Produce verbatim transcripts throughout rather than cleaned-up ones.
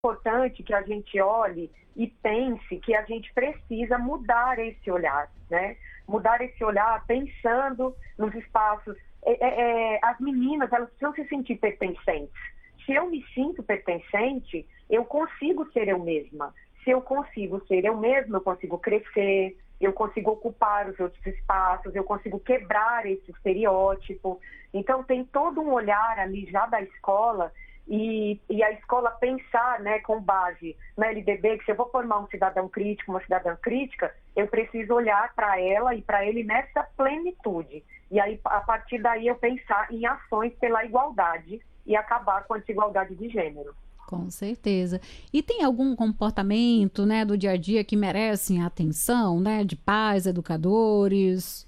importante que a gente olhe e pense que a gente precisa mudar esse olhar, né? Mudar esse olhar pensando nos espaços. É, é, as meninas, elas precisam se sentir pertencentes. Se eu me sinto pertencente, eu consigo ser eu mesma. Se eu consigo ser eu mesma, eu consigo crescer, eu consigo ocupar os outros espaços, eu consigo quebrar esse estereótipo. Então, tem todo um olhar ali já da escola e, e a escola pensar, né, com base na L D B, que se eu vou formar um cidadão crítico, uma cidadã crítica, eu preciso olhar para ela e para ele nessa plenitude. E aí, a partir daí, eu pensar em ações pela igualdade e acabar com a desigualdade de gênero. Com certeza. E tem algum comportamento, né, do dia a dia que merecem atenção, né, de pais, educadores?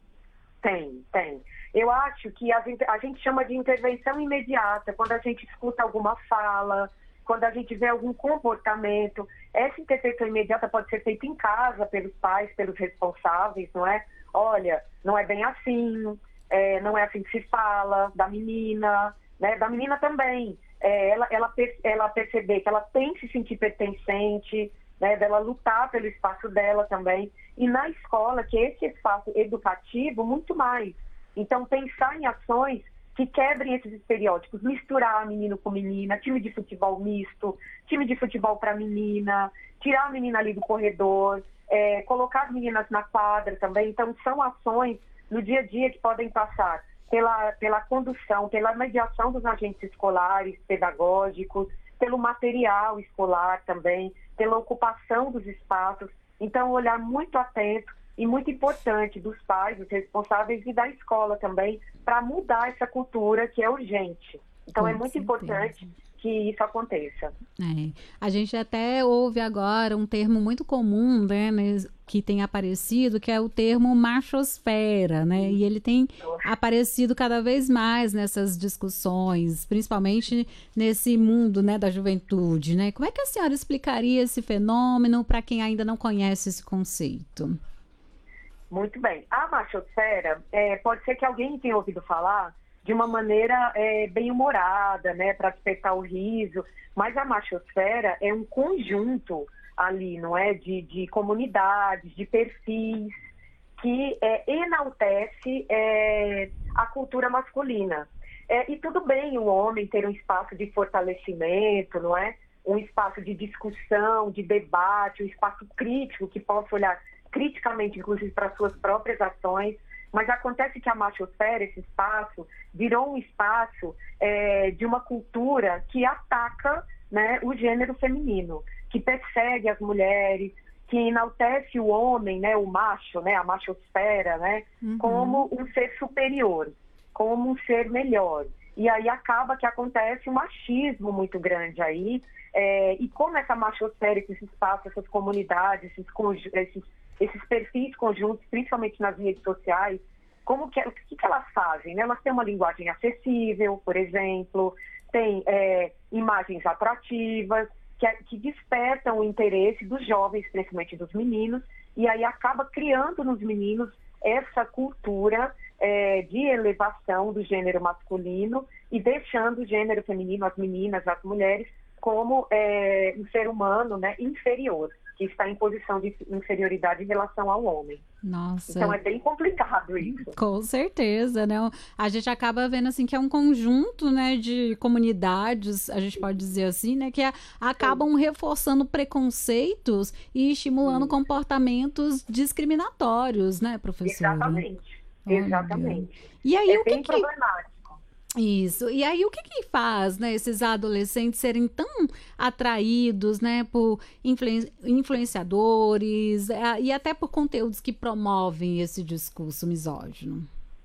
Tem, tem. Eu acho que a gente, a gente chama de intervenção imediata, quando a gente escuta alguma fala, quando a gente vê algum comportamento. Essa intervenção imediata pode ser feita em casa, pelos pais, pelos responsáveis, não é? Olha, não é bem assim, é, não é assim que se fala, da menina, né? Da menina também. É, ela, ela, ela perceber que ela tem que se sentir pertencente, né, dela lutar pelo espaço dela também. E na escola, que é esse espaço educativo, muito mais. Então, pensar em ações que quebrem esses estereótipos, misturar menino com menina, time de futebol misto, time de futebol para menina, tirar a menina ali do corredor, é, colocar as meninas na quadra também. Então, são ações no dia a dia que podem passar Pela, pela condução, pela mediação dos agentes escolares, pedagógicos, pelo material escolar também, pela ocupação dos espaços. Então, olhar muito atento e muito importante dos pais, dos responsáveis e da escola também, para mudar essa cultura que é urgente. Então, Com é muito certeza. importante que isso aconteça. É. A gente até ouve agora um termo muito comum, né, que tem aparecido, que é o termo machosfera, né? E ele tem aparecido cada vez mais nessas discussões, principalmente nesse mundo, né, da juventude, né? Como é que a senhora explicaria esse fenômeno para quem ainda não conhece esse conceito? Muito bem. A machosfera, é, pode ser que alguém tenha ouvido falar de uma maneira é, bem humorada, né, para despertar o riso, mas a machosfera é um conjunto ali, não é, de, de comunidades, de perfis, que é, enaltece é, a cultura masculina. É, e tudo bem o homem ter um espaço de fortalecimento, não é, um espaço de discussão, de debate, um espaço crítico que possa olhar criticamente, inclusive, para suas próprias ações. Mas acontece que a machosfera, esse espaço, virou um espaço é, de uma cultura que ataca, né, o gênero feminino, que persegue as mulheres, que enaltece o homem, né, o macho, né, a machosfera, né, uhum. como um ser superior, como um ser melhor. E aí acaba que acontece um machismo muito grande aí, é, e como essa machosfera, esse espaço, essas comunidades, esses, esses esses perfis conjuntos, principalmente nas redes sociais, como que, o que, que elas fazem? Né? Elas têm uma linguagem acessível, por exemplo, têm é, imagens atrativas, que, que despertam o interesse dos jovens, principalmente dos meninos, e aí acaba criando nos meninos essa cultura é, de elevação do gênero masculino e deixando o gênero feminino, as meninas, as mulheres, como é, um ser humano, né, inferior, que está em posição de inferioridade em relação ao homem. Nossa. Então é bem complicado isso. Com certeza, né? A gente acaba vendo assim que é um conjunto, né, de comunidades, a gente pode dizer assim, né, que a, acabam Sim. reforçando preconceitos e estimulando Sim. comportamentos discriminatórios, né, professora? Exatamente. Olha. Exatamente. E aí é o que bem que problemático. Isso. E aí, o que que faz, né, esses adolescentes serem tão atraídos, né, por influen- influenciadores é, e até por conteúdos que promovem esse discurso misógino?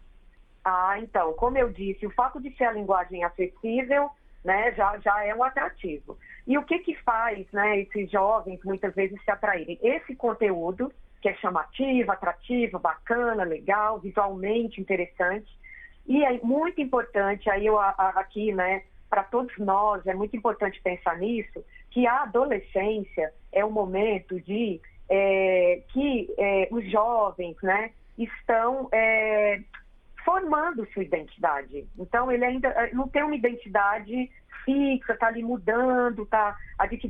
Ah, então, como eu disse, o fato de ser a linguagem acessível, né, já, já é um atrativo. E o que que faz, né, esses jovens muitas vezes se atraírem? Esse conteúdo, que é chamativo, atrativo, bacana, legal, visualmente interessante. E é muito importante, aí eu a, a, aqui, né, para todos nós, é muito importante pensar nisso, que a adolescência é um momento de é, que é, os jovens, né, estão é, formando sua identidade. Então, ele ainda não tem uma identidade fixa, está ali mudando, está adquirindo